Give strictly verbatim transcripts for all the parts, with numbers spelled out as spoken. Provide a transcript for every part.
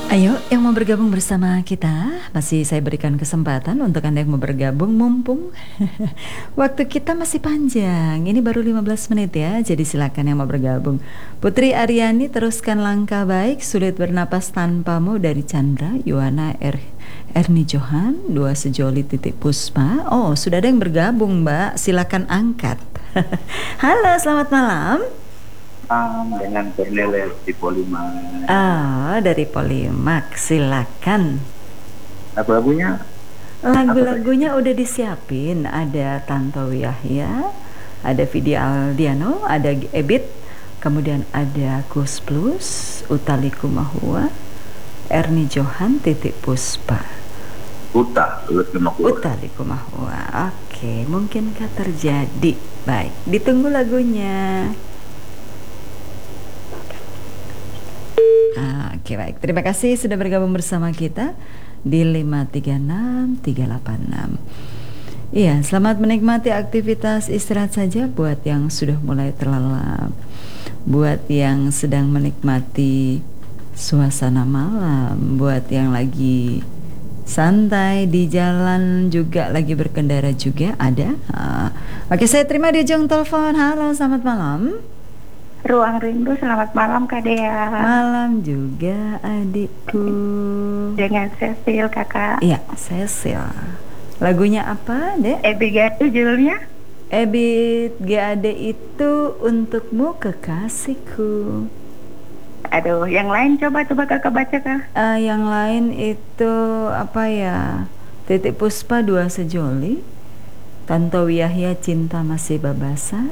Ayo, yang mau bergabung bersama kita, masih saya berikan kesempatan untuk Anda yang mau bergabung, mumpung waktu kita masih panjang. Ini baru lima belas menit ya, jadi silakan yang mau bergabung. Putri Aryani, teruskan langkah baik, sulit bernapas tanpamu dari Chandra, Yuwana Er Erni Johan, dua sejoli titik Puspa. Oh, sudah ada yang bergabung, Mbak. Silakan angkat. Halo, selamat malam. Um, dengan Cornelis di Polimak. Ah, dari Polimak, silakan. Lagu-lagunya, Lagu-lagunya udah disiapin. Ada Tantowi Yahya, ada Vidi Aldiano, ada Ebit, kemudian ada Gus Plus, Utha Likumahua, Erni Johan, titik Puspa. Utha Likumahua. Utha Likumahua. Oke, mungkinkah terjadi? Baik, ditunggu lagunya. Ah, Oke, baik. Terima kasih sudah bergabung bersama kita di lima tiga enam tiga delapan enam. Iya, selamat menikmati aktivitas istirahat saja buat yang sudah mulai terlelap, buat yang sedang menikmati suasana malam, buat yang lagi santai di jalan juga, lagi berkendara juga ada. Ah, Oke, saya terima di ujung telepon. Halo, selamat malam. Ruang Rindu, selamat malam Kak Dea. Malam juga adikku. Dengan Cecil kakak. Iya, Cecil. Lagunya apa, Dek? Ebi Gadu judulnya. Ebit G A D itu untukmu kekasihku. Aduh, yang lain coba coba kakak baca Kak. Uh, yang lain itu apa ya? Titik Puspa, dua sejoli. Tantowi Yahya, cinta masih babasa.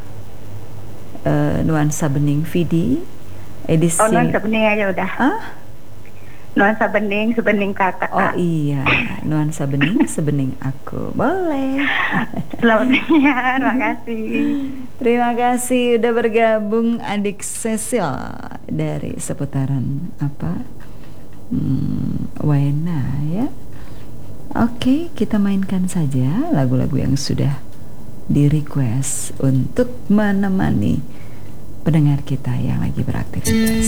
Uh, nuansa bening Vidi edisi. Oh, nuansa bening aja udah. Ah? Nuansa bening, sebening kakak. Oh iya, nuansa bening, sebening aku. Boleh. Selamat siang, terima kasih. Terima kasih udah bergabung adik Cecil dari seputaran apa? Hmm, Wena ya. Oke, kita mainkan saja lagu-lagu yang sudah di request untuk menemani pendengar kita yang lagi beraktivitas.